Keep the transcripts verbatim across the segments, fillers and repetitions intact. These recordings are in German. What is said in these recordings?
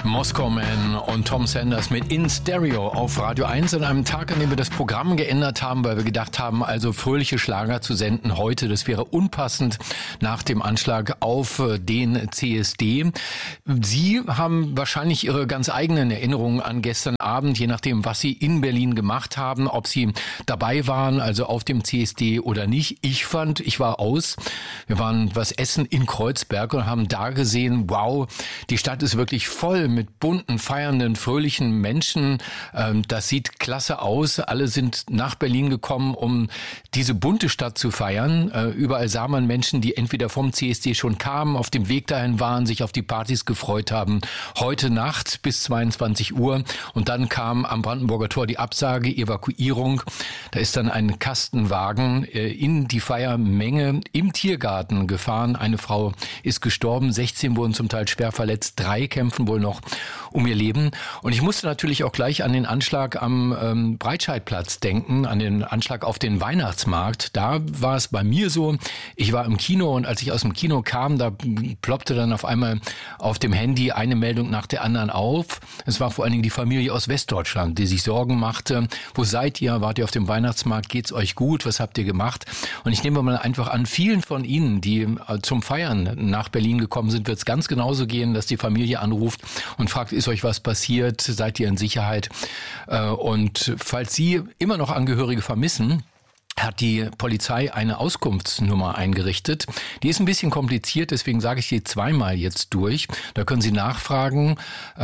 Moscow Man und Tom Sanders mit In Stereo auf Radio eins an einem Tag, an dem wir das Programm geändert haben, weil wir gedacht haben, also fröhliche Schlager zu senden heute, das wäre unpassend nach dem Anschlag auf den C S D. Sie haben wahrscheinlich Ihre ganz eigenen Erinnerungen an gestern Abend, je nachdem, was Sie in Berlin gemacht haben, ob Sie dabei waren, also auf dem C S D oder nicht. Ich fand, ich war aus. Wir waren was essen in Kreuzberg und haben da gesehen, wow, die Stadt ist wirklich voll mit bunten, feiernden, fröhlichen Menschen. Das sieht klasse aus. Alle sind nach Berlin gekommen, um diese bunte Stadt zu feiern. Überall sah man Menschen, die entweder vom C S D schon kamen, auf dem Weg dahin waren, sich auf die Partys gefreut haben. Heute Nacht bis zweiundzwanzig Uhr. Und dann kam am Brandenburger Tor die Absage, Evakuierung. Da ist dann ein Kastenwagen in die Feiermenge im Tiergarten gefahren. Eine Frau ist gestorben, sechzehn wurden zum Teil schwer verletzt, drei kämpfen wohl noch um ihr Leben. Und ich musste natürlich auch gleich an den Anschlag am ähm, Breitscheidplatz denken, an den Anschlag auf den Weihnachtsmarkt. Da war es bei mir so, ich war im Kino und als ich aus dem Kino kam, da ploppte dann auf einmal auf dem Handy eine Meldung nach der anderen auf. Es war vor allen Dingen die Familie aus Westdeutschland, die sich Sorgen machte. Wo seid ihr? Wart ihr auf dem Weihnachtsmarkt? Geht's euch gut? Was habt ihr gemacht? Und ich nehme mal einfach an, vielen von Ihnen, die zum Feiern nach Berlin gekommen sind, wird es ganz genauso gehen, dass die Familie anruft und fragt, ist euch was passiert? Seid ihr in Sicherheit? Und falls Sie immer noch Angehörige vermissen, hat die Polizei eine Auskunftsnummer eingerichtet. Die ist ein bisschen kompliziert, deswegen sage ich die zweimal jetzt durch. Da können Sie nachfragen.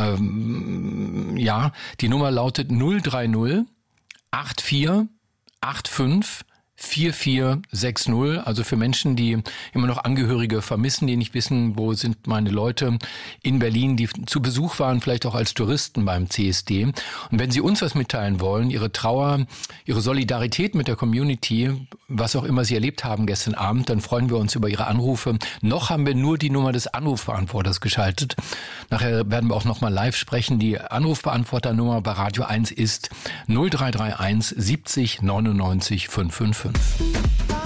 Ähm, ja, die Nummer lautet null drei null acht vier acht fünf vier vier sechs null, also für Menschen, die immer noch Angehörige vermissen, die nicht wissen, wo sind meine Leute in Berlin, die zu Besuch waren, vielleicht auch als Touristen beim C S D. Und wenn Sie uns was mitteilen wollen, Ihre Trauer, Ihre Solidarität mit der Community, was auch immer Sie erlebt haben gestern Abend, dann freuen wir uns über Ihre Anrufe. Noch haben wir nur die Nummer des Anrufbeantworters geschaltet. Nachher werden wir auch nochmal live sprechen. Die Anrufbeantworternummer bei Radio eins ist null drei drei eins siebzig neunundneunzig fünfhundertfünfundfünfzig.